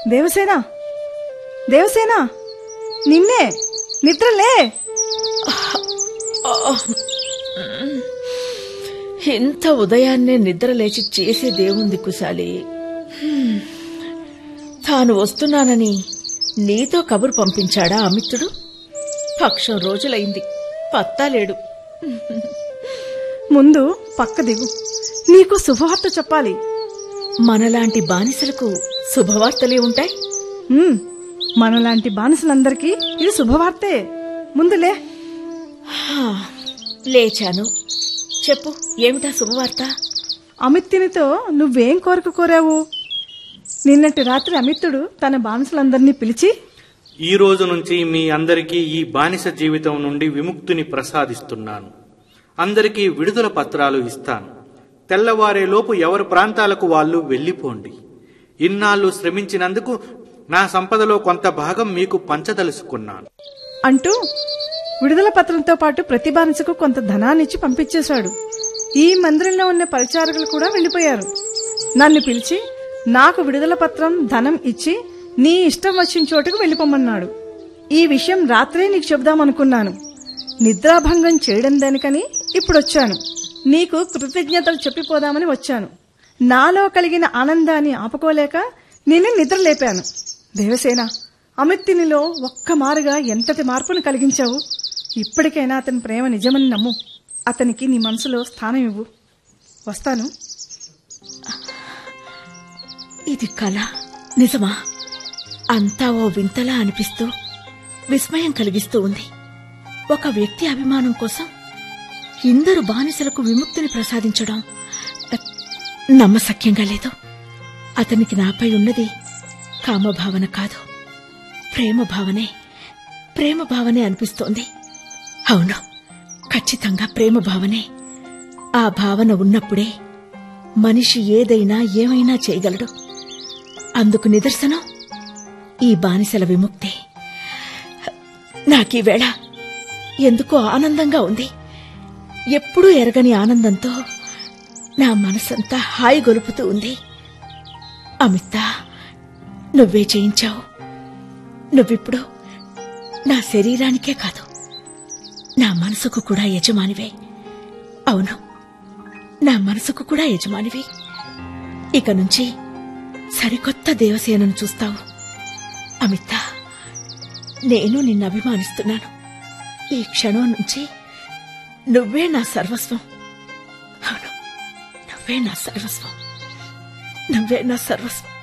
దేవసేన, దేవసేన, నిన్నే, నిద్రలే. ఇంత ఉదయాన్నే నిద్రలేచి చేసేదేముంది కుశాలి? తాను వస్తున్నానని నీతో కబురు పంపించాడా అమిత్రుడు? పక్షం రోజులైంది, పత్తాలేడు. ముందు పక్క దిగు, నీకు శుభవార్త చెప్పాలి. మనలాంటి బానిసలకు శుభవార్తలే ఉంటాయి. మనలాంటి బానిసలందరికీ ఇది శుభవార్తే. ముందులే. లేచాను, చెప్పు, ఏమిటా శుభవార్త? అమిత్తునితో నువ్వేం కోరిక కోరావు? నిన్నటి రాత్రి అమిత్తుడు తన బానిసలందరినీ పిలిచి, ఈ రోజు నుంచి మీ అందరికీ ఈ బానిస జీవితం నుండి విముక్తిని ప్రసాదిస్తున్నాను. అందరికీ విడుదల పత్రాలు ఇస్తాను. తెల్లవారేలోపు ఎవరి ప్రాంతాలకు వాళ్ళు వెళ్లిపోండి. ఇన్నాళ్లు శ్రమించినందుకు నా సంపదలో కొంత భాగం మీకు పంచదలుచుకున్నాను అంటూ విడుదల పత్రంతో పాటు ప్రతి బానిసకు కొంత ధనాన్నిచ్చి పంపించేశాడు. ఈ మందిరంలో ఉన్న పరిచారకులు కూడా వెళ్లిపోయారు. నన్ను పిలిచి నాకు విడుదల పత్రం, ధనం ఇచ్చి నీ ఇష్టం వచ్చిన చోటుకు వెళ్లిపోమన్నాడు. ఈ విషయం రాత్రే నీకు చెబుదామనుకున్నాను. నిద్రాభంగం చేయడం దానికని ఇప్పుడొచ్చాను. నీకు కృతజ్ఞతలు చెప్పిపోదామని వచ్చాను. నాలో కలిగిన ఆనందాన్ని ఆపుకోలేక నిన్ను నిద్రలేపాను. దేవసేన, అమిత్తునిలో ఒక్కమారుగా ఎంతటి మార్పును కలిగించావు. ఇప్పటికైనా అతని ప్రేమ నిజమని నమ్ము. అతనికి నీ మనసులో స్థానం ఇవ్వు. వస్తాను. ఇది కళ, నిజమా? అంతా ఓ వింతలా అనిపిస్తూ విస్మయం కలిగిస్తూ ఉంది. ఒక వ్యక్తి అభిమానం కోసం ఇందరు బానిసలకు విముక్తిని ప్రసాదించడం నమ్మశక్యంగా లేదు. అతనికి నాపై ఉన్నది కామభావన కాదు, ప్రేమభావనే అనిపిస్తోంది. అవును, ఖచ్చితంగా ప్రేమభావనే. ఆ భావన ఉన్నప్పుడే మనిషి ఏదైనా ఏమైనా చేయగలడు. అందుకు నిదర్శనం ఈ బానిసల విముక్తి. నాకీవేళ ఎందుకో ఆనందంగా ఉంది. ఎప్పుడూ ఎరగని ఆనందంతో నా మనసంతా హాయి గొలుపుతూ ఉంది. అమితా, నువ్వే చేయించావు. నువ్విప్పుడు నా శరీరానికే కాదు, నా మనసుకు కూడా యజమానివే. అవును, నా మనసుకు కూడా యజమానివే. ఇక నుంచి సరికొత్త దేవసేనను చూస్తావు. అమితా, నేను నిన్ను అభిమానిస్తున్నాను. ఈ క్షణం నుంచి నువ్వే నా సర్వస్వం. అవును, నువ్వే నా సర్వస్వం.